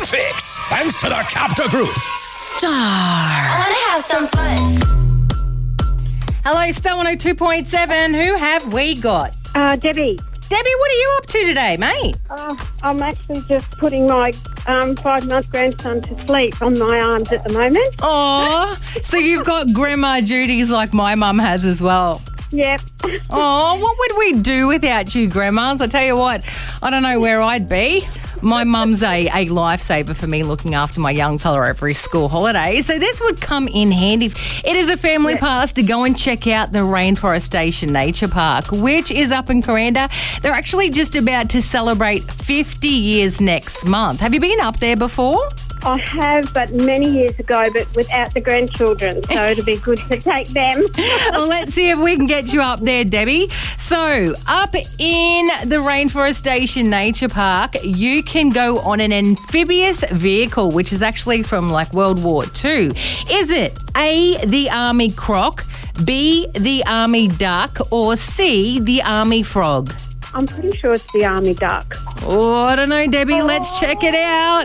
Fix, thanks to the Capta Group. Star. I want to have some fun. Hello, Star 102.7. Who have we got? Debbie. Debbie, what are you up to today, mate? I'm actually just putting my 5-month grandson to sleep on my arms at the moment. Oh, so you've got grandma duties like my mum has as well. Yep. Oh, what would we do without you, grandmas? I tell you what, I don't know where I'd be. My mum's a lifesaver for me looking after my young fella over his school holidays. So this would come in handy. It is a family pass to go and check out the Rainforestation Nature Park, which is up in Coranda. They're actually just about to celebrate 50 years next month. Have you been up there before? I have, but many years ago, but without the grandchildren, so it'll be good to take them. Well, let's see if we can get you up there, Debbie. So, up in the Rainforestation Nature Park, you can go on an amphibious vehicle, which is actually from like World War II. Is it A, the Army Croc, B, the Army Duck, or C, the Army Frog? I'm pretty sure it's the Army Duck. Oh, I don't know, Debbie. Let's check it out.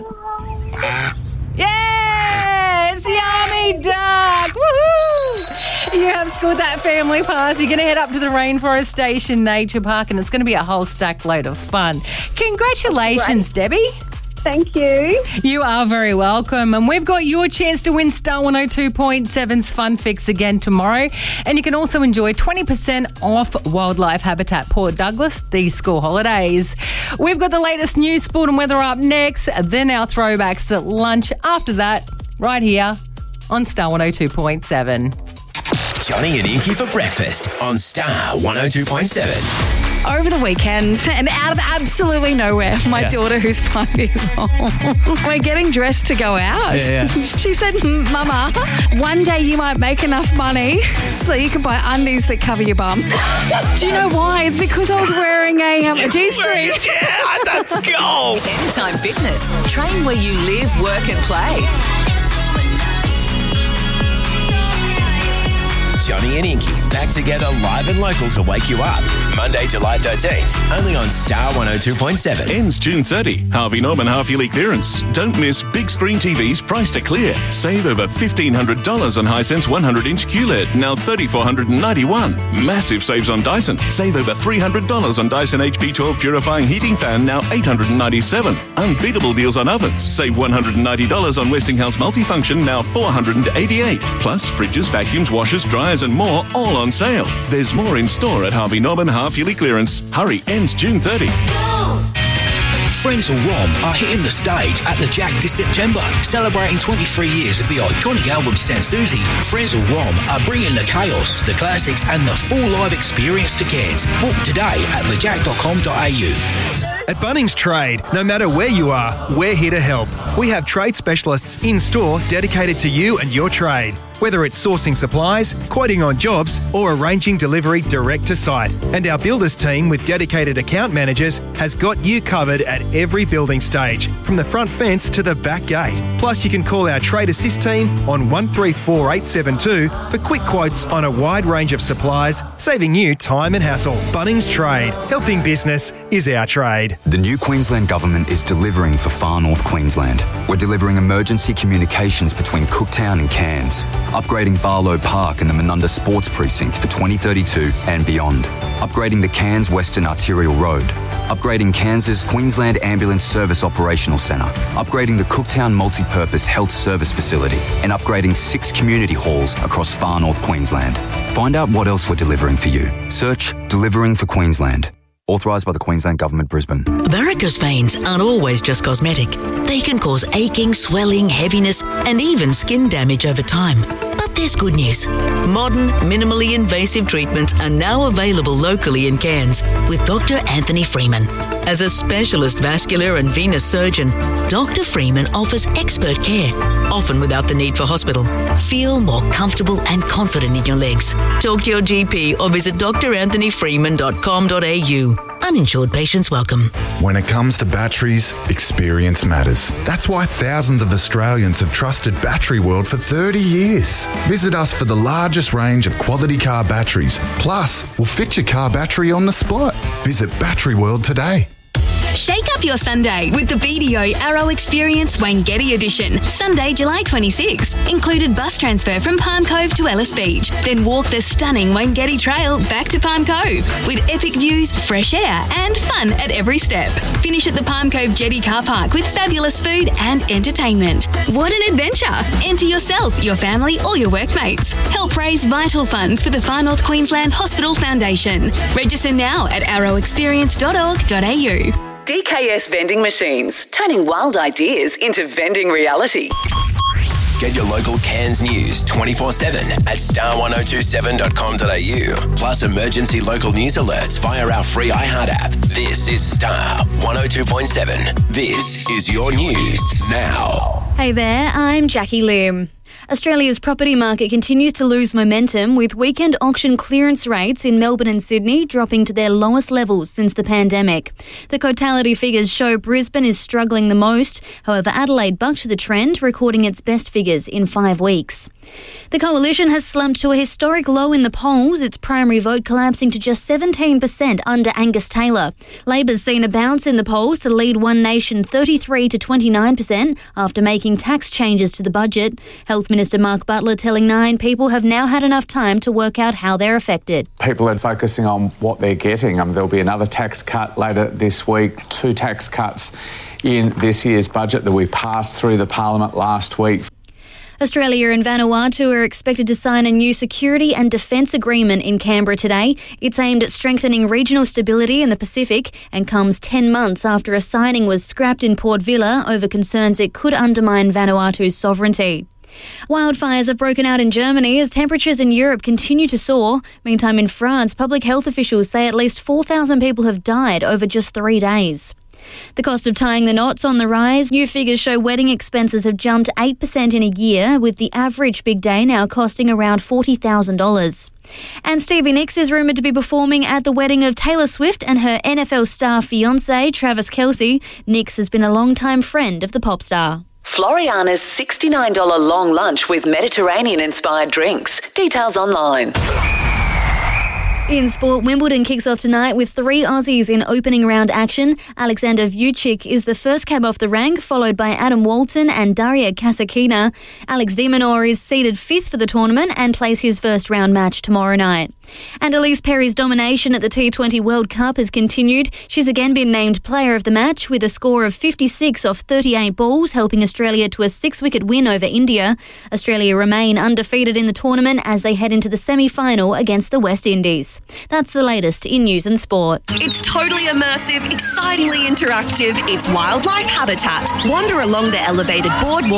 Yeah, it's the Army Duck. Woohoo! You have scored that family pass. You're going to head up to the Rainforestation Nature Park and it's going to be a whole stack load of fun. Congratulations, Debbie. Thank you. You are very welcome. And we've got your chance to win Star 102.7's Fun Fix again tomorrow. And you can also enjoy 20% off Wildlife Habitat Port Douglas these school holidays. We've got the latest news, sport and weather up next. Then our throwbacks at lunch after that, right here on Star 102.7. Johnny and Inky for breakfast on Star 102.7. Over the weekend, and out of absolutely nowhere, my daughter, who's 5 years old, we're getting dressed to go out. Yeah. She said, Mama, one day you might make enough money so you can buy undies that cover your bum. Do you know why? It's because I was wearing a G-string. Yeah, let's go. Anytime Fitness. Train where you live, work and play. Johnny and Inky back together live and local to wake you up. Monday, July 13th, only on Star 102.7. Ends June 30. Harvey Norman half-yearly clearance. Don't miss big screen TVs priced to clear. Save over $1,500 on Hisense 100-inch QLED, now $3,491. Massive saves on Dyson. Save over $300 on Dyson HP 12 purifying heating fan, now $897. Unbeatable deals on ovens. Save $190 on Westinghouse multifunction, now $488. Plus fridges, vacuums, washers, dryers and more, all on sale. There's more in store at Harvey Norman half-yearly clearance. Hurry, ends June 30. Friends of Rom are hitting the stage at the Jack this September, celebrating 23 years of the iconic album Sans Souci. Friends of Rom are bringing the chaos, the classics and the full live experience to Cairns. Book today at thejack.com.au. At Bunnings Trade, no matter where you are, we're here to help. We have trade specialists in-store dedicated to you and your trade. Whether it's sourcing supplies, quoting on jobs, or arranging delivery direct to site. And our builders team with dedicated account managers has got you covered at every building stage, from the front fence to the back gate. Plus, you can call our Trade Assist team on 134872 for quick quotes on a wide range of supplies, saving you time and hassle. Bunnings Trade. Helping business is our trade. The new Queensland Government is delivering for Far North Queensland. We're delivering emergency communications between Cooktown and Cairns, upgrading Barlow Park and the Menunda Sports Precinct for 2032 and beyond, upgrading the Cairns Western Arterial Road, upgrading Cairns' Queensland Ambulance Service Operational Centre, upgrading the Cooktown Multipurpose Health Service Facility, and upgrading 6 community halls across Far North Queensland. Find out what else we're delivering for you. Search Delivering for Queensland. Authorised by the Queensland Government, Brisbane. Varicose veins aren't always just cosmetic. They can cause aching, swelling, heaviness, and even skin damage over time. But there's good news. Modern, minimally invasive treatments are now available locally in Cairns with Dr. Anthony Freeman. As a specialist vascular and venous surgeon, Dr. Freeman offers expert care, often without the need for hospital. Feel more comfortable and confident in your legs. Talk to your GP or visit dranthonyfreeman.com.au. Uninsured patients welcome. When it comes to batteries, experience matters. That's why thousands of Australians have trusted Battery World for 30 years. Visit us for the largest range of quality car batteries. Plus, we'll fit your car battery on the spot. Visit Battery World today. Shake up your Sunday with the BDO Arrow Experience Wangedi Edition. Sunday, July 26. Included bus transfer from Palm Cove to Ellis Beach. Then walk the stunning Wangedi Trail back to Palm Cove with epic views, fresh air and fun at every step. Finish at the Palm Cove Jetty Car Park with fabulous food and entertainment. What an adventure! Enter yourself, your family or your workmates. Help raise vital funds for the Far North Queensland Hospital Foundation. Register now at arrowexperience.org.au. DKS Vending Machines, turning wild ideas into vending reality. Get your local Cairns news 24/7 at star1027.com.au. Plus emergency local news alerts via our free iHeart app. This is Star 102.7. This is your news now. Hey there, I'm Jackie Lim. Australia's property market continues to lose momentum, with weekend auction clearance rates in Melbourne and Sydney dropping to their lowest levels since the pandemic. The Cotality figures show Brisbane is struggling the most. However, Adelaide bucked the trend, recording its best figures in 5 weeks. The Coalition has slumped to a historic low in the polls, its primary vote collapsing to just 17% under Angus Taylor. Labor's seen a bounce in the polls to lead One Nation 33 to 29% after making tax changes to the budget. Health Minister Mark Butler telling Nine people have now had enough time to work out how they're affected. People are focusing on what they're getting. There'll be another tax cut later this week, 2 tax cuts in this year's budget that we passed through the Parliament last week. Australia and Vanuatu are expected to sign a new security and defence agreement in Canberra today. It's aimed at strengthening regional stability in the Pacific and comes 10 months after a signing was scrapped in Port Vila over concerns it could undermine Vanuatu's sovereignty. Wildfires have broken out in Germany as temperatures in Europe continue to soar. Meantime, in France, public health officials say at least 4,000 people have died over just 3 days. The cost of tying the knots on the rise. New figures show wedding expenses have jumped 8% in a year, with the average big day now costing around $40,000. And Stevie Nicks is rumoured to be performing at the wedding of Taylor Swift and her NFL star fiancé, Travis Kelce. Nicks has been a long-time friend of the pop star. Floriana's $69 long lunch with Mediterranean-inspired drinks. Details online. In sport, Wimbledon kicks off tonight with 3 Aussies in opening round action. Alexander Vucic is the first cab off the rank, followed by Adam Walton and Daria Kasatkina. Alex de Minaur is seeded 5th for the tournament and plays his first round match tomorrow night. And Elise Perry's domination at the T20 World Cup has continued. She's again been named player of the match with a score of 56 off 38 balls, helping Australia to a 6-wicket win over India. Australia remain undefeated in the tournament as they head into the semi-final against the West Indies. That's the latest in news and sport. It's totally immersive, excitingly interactive. It's wildlife habitat. Wander along the elevated boardwalk